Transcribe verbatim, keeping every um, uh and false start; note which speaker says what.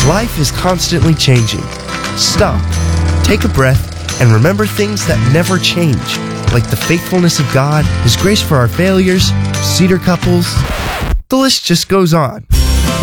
Speaker 1: Life is constantly changing. Stop, take a breath, and remember things that never change, like the faithfulness of God, His grace for our failures, cedar couples. The list just goes on.